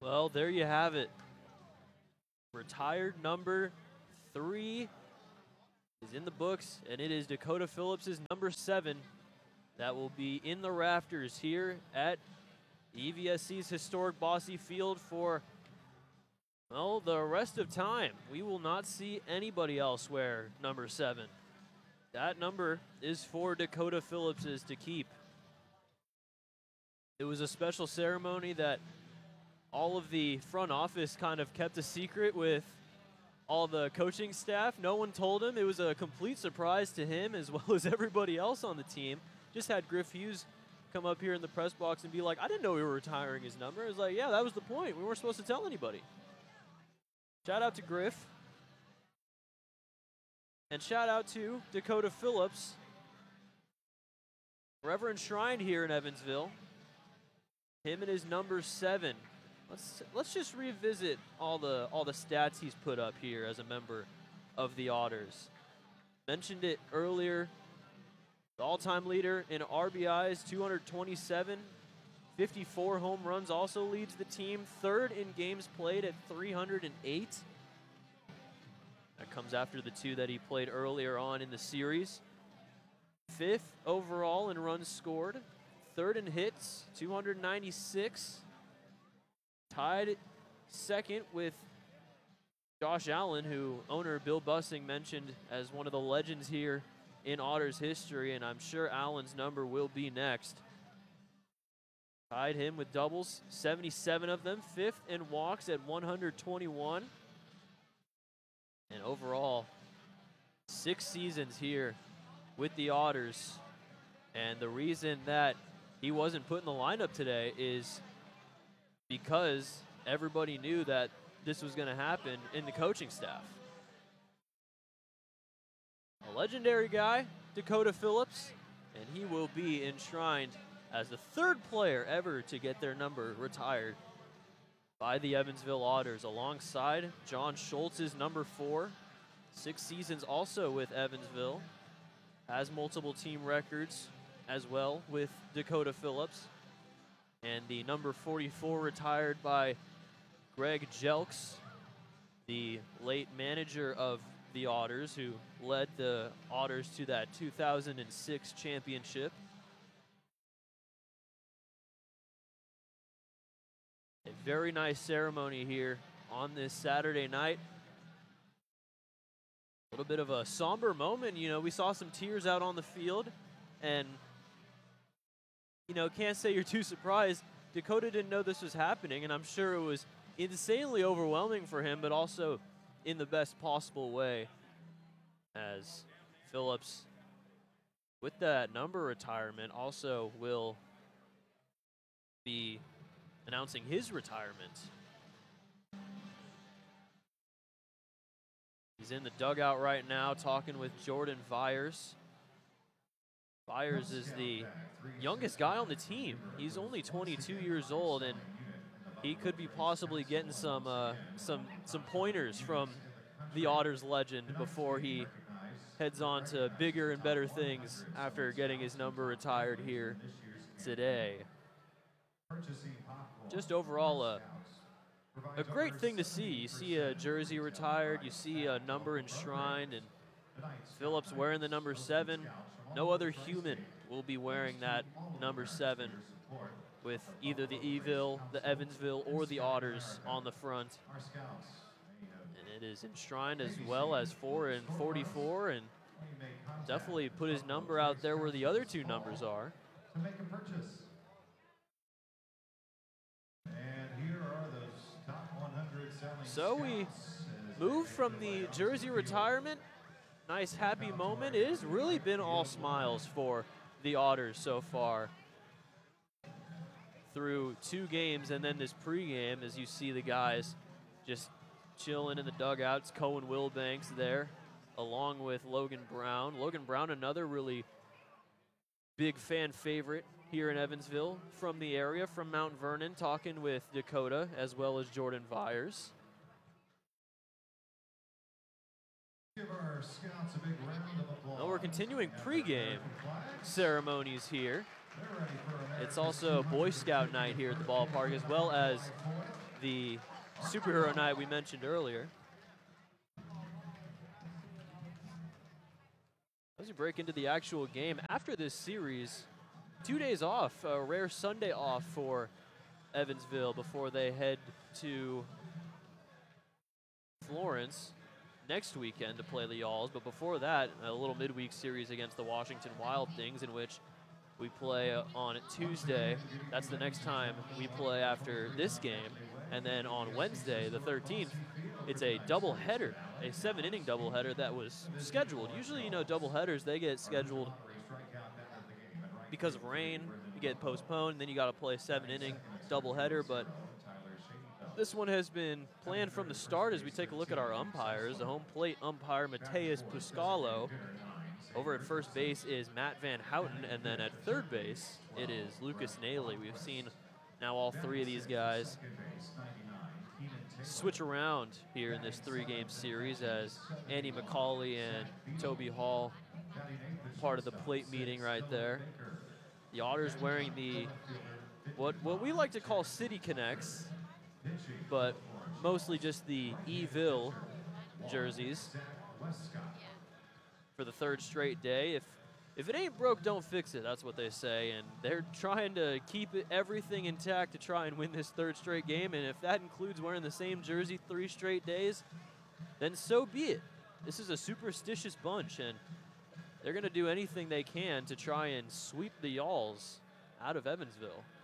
Well, there you have it. Retired number 3 is in the books, and it is Dakota Phillips' number 7 that will be in the rafters here at EVSC's historic Bosse Field for, well, the rest of time. We will not see anybody else wear number 7. That number is for Dakota Phillips' to keep. It was a special ceremony that all of the front office kind of kept a secret with all the coaching staff. No one told him. It was a complete surprise to him as well as everybody else on the team. Just had Griff Hughes come up here in the press box and be like, I didn't know we were retiring his number. It was like, yeah, that was the point. We weren't supposed to tell anybody. Shout out to Griff. And shout out to Dakota Phillips, forever enshrined here in Evansville. Him and his number 7. Let's just revisit all the stats he's put up here as a member of the Otters. Mentioned it earlier. The all-time leader in RBIs, 227. 54 home runs also leads the team. Third in games played at 308. That comes after the 2 that he played earlier on in the series. 5th overall in runs scored. 3rd in hits, 296. Tied 2nd with Josh Allen, who owner Bill Bussing mentioned as one of the legends here in Otters history, and I'm sure Allen's number will be next. Tied him with doubles, 77 of them, 5th in walks at 121. And overall, 6 seasons here with the Otters. And the reason that he wasn't put in the lineup today is because everybody knew that this was going to happen in the coaching staff. A legendary guy, Dakota Phillips, and he will be enshrined as the 3rd player ever to get their number retired by the Evansville Otters, alongside John Schultz's number 4. 6 seasons also with Evansville. Has multiple team records as well with Dakota Phillips. And the number 44 retired by Greg Jelks, the late manager of the Otters, who led the Otters to that 2006 championship. A very nice ceremony here on this Saturday night. A little bit of a somber moment. You know, we saw some tears out on the field, and can't say you're too surprised. Dakota didn't know this was happening, and I'm sure it was insanely overwhelming for him, but also in the best possible way, as Phillips, with that number retirement, also will be announcing his retirement. He's in the dugout right now talking with Jordan Vyers. Vyers is the youngest guy on the team. He's only 22 years old, and he could be possibly getting some pointers from the Otters legend before he heads on to bigger and better things after getting his number retired here today. Just overall a great thing to see. You see a jersey retired, you see a number enshrined, and Phillips wearing the number 7. No other human will be wearing that number 7 with either the Eville, the Evansville, or the Otters on the front. And it is enshrined as well as 4 and 44, and definitely put his number out there where the other 2 numbers are. So we move from the jersey retirement. Nice, happy moment. It has really been all smiles for the Otters so far through 2 games, and then this pregame as you see the guys just chilling in the dugouts. Cohen Wilbanks there along with Logan Brown. Logan Brown, another really big fan favorite here in Evansville from the area, from Mount Vernon, talking with Dakota as well as Jordan Vyers. Give our scouts a big round of applause. Well, we're continuing pregame ceremonies here It's also Boy Scout night here at the ballpark, as well as the superhero night we mentioned earlier. As we break into the actual game, after this series, 2 days off, a rare Sunday off for Evansville before they head to Florence next weekend to play the Yalls. But before that, a little midweek series against the Washington Wild Things, in which we play on Tuesday. That's the next time we play after this game. And then on Wednesday, the 13th, it's a doubleheader, a 7-inning doubleheader that was scheduled. Usually, doubleheaders, they get scheduled because of rain, you get postponed, and then you got to play a 7-inning doubleheader. But this one has been planned from the start. As we take a look at our umpires, the home plate umpire, Mateus Puscalo. Over at first base is Matt Van Houten, and then at third base, it is Lucas Naley. We've seen now all three of these guys switch around here in this 3-game series, as Andy McCauley and Toby Hall part of the plate meeting right there. The Otters wearing the what we like to call City Connects, but mostly just the Eville jerseys for the third straight day. If it ain't broke, don't fix it. That's what they say, and they're trying to keep everything intact to try and win this third straight game. And if that includes wearing the same jersey 3 straight days, then so be it. This is a superstitious bunch, and they're going to do anything they can to try and sweep the Yalls out of Evansville.